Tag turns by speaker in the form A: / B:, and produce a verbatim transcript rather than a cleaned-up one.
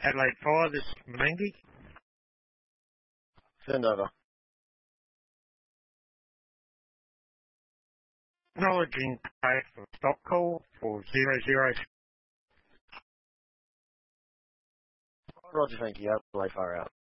A: Adelaide Fire, this is Mengi.
B: Send over.
A: Acknowledging pay for stop call for zero zero.
B: Roger, thank you. Adelaide Fire out.